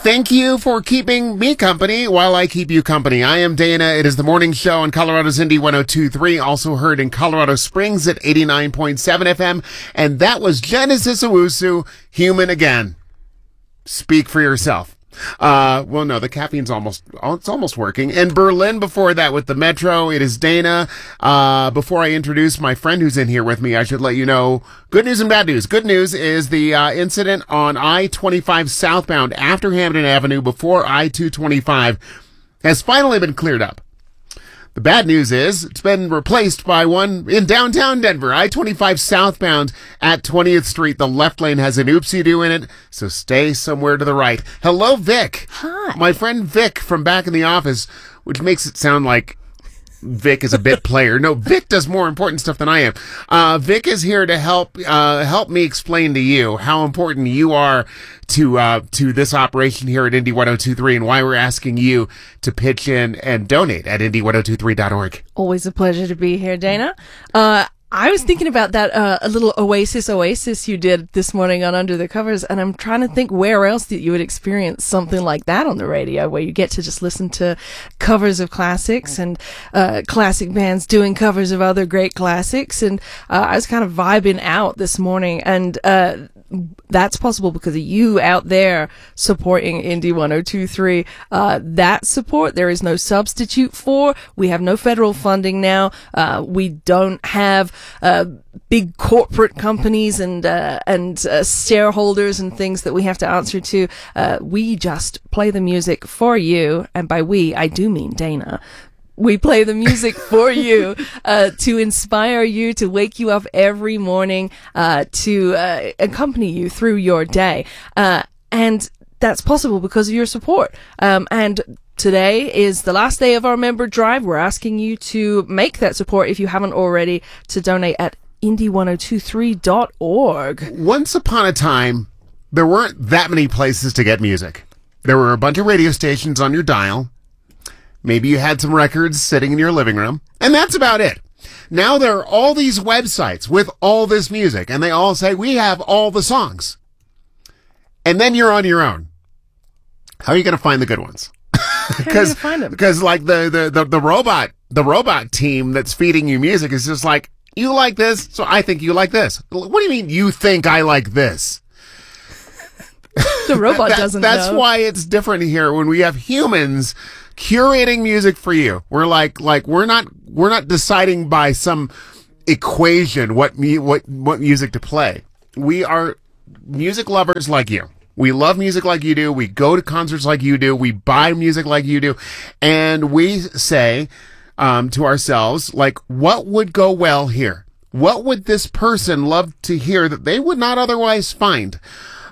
Thank you for keeping me company while I keep you company. I am Dana. It is the morning show on Colorado's Indie 102.3, also heard in Colorado Springs at 89.7 FM. And that was Genesis Owusu, Human Again. Speak for yourself. Well, no, the caffeine's it's almost working. And Berlin before that with the Metro. It is Dana. Before I introduce my friend who's in here with me, I should let you know good news and bad news. Good news is the incident on I-25 southbound after Hampton Avenue before I-225 has finally been cleared up. The bad news is it's been replaced by one in downtown Denver, I-25 southbound at 20th Street. The left lane has an oopsie-doo in it, so stay somewhere to the right. Hello, Vic. Hi. My friend Vic from back in the office, which makes it sound like Vic is a bit player. No, Vic does more important stuff than I am. Vic is here to help me explain to you how important you are to this operation here at Indie 102.3 and why we're asking you to pitch in and donate at indie1023.org. Always a pleasure to be here, Dana. I was thinking about that a little Oasis you did this morning on Under the Covers, and I'm trying to think where else that you would experience something like that on the radio, where you get to just listen to covers of classics and classic bands doing covers of other great classics. And I was kind of vibing out this morning, and that's possible because of you out there supporting Indie 102.3. That support there is no substitute for. We have no federal funding now. We don't have big corporate companies and shareholders and things that we have to answer to. We just play the music for you, and by we, I do mean Dana. We play the music for you, to inspire you, to wake you up every morning, to accompany you through your day. And that's possible because of your support. And today is the last day of our member drive. We're asking you to make that support, if you haven't already, to donate at indie1023.org. Once upon a time, there weren't that many places to get music. There were a bunch of radio stations on your dial. Maybe you had some records sitting in your living room, and that's about it. Now there are all these websites with all this music, and they all say, we have all the songs. And then you're on your own. How are you going to find the good ones? Because like the robot team that's feeding you music is just like, you like this, so I think you like this. What do you mean you think I like this? The robot doesn't know. That's why it's different here when we have humans curating music for you. We're like we're not deciding by some equation what music to play. We are music lovers like you. We love music like you do. We go to concerts like you do. We buy music like you do. And we say to ourselves, like, what would go well here? What would this person love to hear that they would not otherwise find?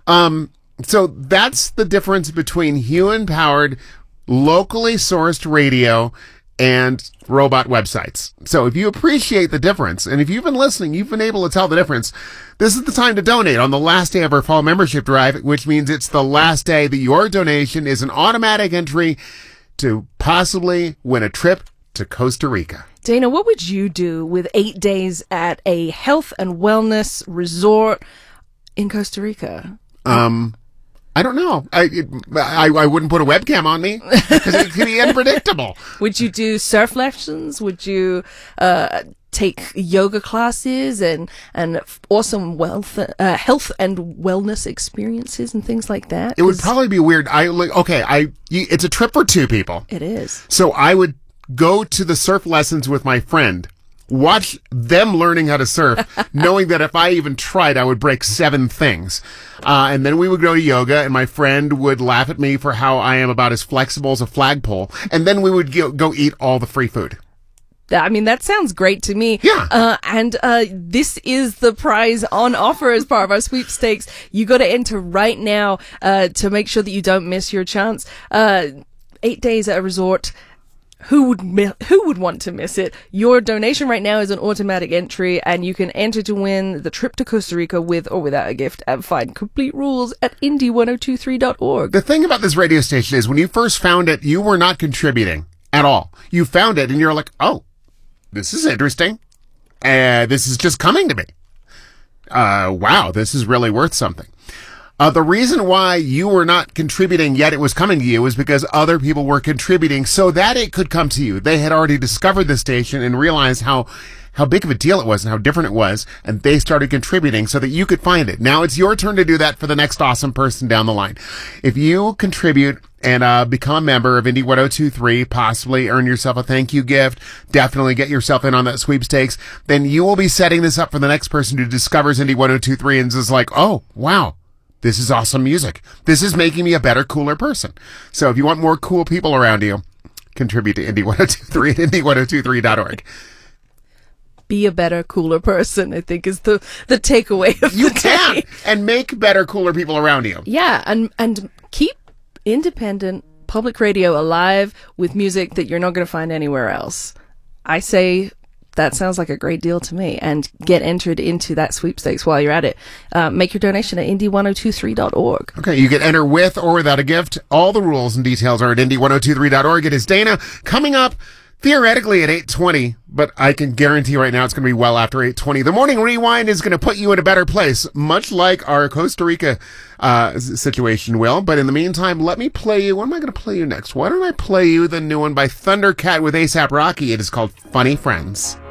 So that's the difference between human-powered, locally sourced radio and robot websites. So if you appreciate the difference, and if you've been listening, you've been able to tell the difference, this is the time to donate on the last day of our fall membership drive, which means it's the last day that your donation is an automatic entry to possibly win a trip to Costa Rica. Dana, what would you do with 8 days at a health and wellness resort in Costa Rica? I don't know. I wouldn't put a webcam on me because it could be unpredictable. Would you do surf lessons? Would you take yoga classes and awesome health and wellness experiences and things like that? It would probably be weird. It's a trip for two people. It is. So I would go to the surf lessons with my friend, watch them learning how to surf, knowing that if I even tried, I would break 7 things. And then we would go to yoga, and my friend would laugh at me for how I am about as flexible as a flagpole. And then we would go eat all the free food. I mean, that sounds great to me. Yeah. And this is the prize on offer as part of our sweepstakes. You got to enter right now to make sure that you don't miss your chance. 8 days at a resort. Who would want to miss it? Your donation right now is an automatic entry, and you can enter to win the trip to Costa Rica with or without a gift, and find complete rules at indie1023.org. The thing about this radio station is when you first found it, you were not contributing at all. You found it and you're like, oh, this is interesting. This is just coming to me. Wow, this is really worth something. The reason why you were not contributing yet it was coming to you is because other people were contributing so that it could come to you. They had already discovered the station and realized how big of a deal it was and how different it was, and they started contributing so that you could find it. Now it's your turn to do that for the next awesome person down the line. If you contribute and become a member of Indie 1023, possibly earn yourself a thank you gift, definitely get yourself in on that sweepstakes, then you will be setting this up for the next person who discovers Indie 1023 and is like, oh, wow, this is awesome music. This is making me a better, cooler person. So if you want more cool people around you, contribute to Indie 1023 at indie1023.org. Be a better, cooler person, I think is the takeaway of You the can, day. and make better, cooler people around you. Yeah, and keep independent public radio alive with music that you're not going to find anywhere else. I say that sounds like a great deal to me, and get entered into that sweepstakes while you're at it. Make your donation at indie1023.org. Okay, you can enter with or without a gift. All the rules and details are at indie1023.org. It is Dana coming up theoretically at 8:20, but I can guarantee right now it's going to be well after 8:20. The Morning Rewind is going to put you in a better place, much like our Costa Rica situation will. But in the meantime, let me play you. What am I going to play you next? Why don't I play you the new one by Thundercat with A$AP Rocky? It is called Funny Friends.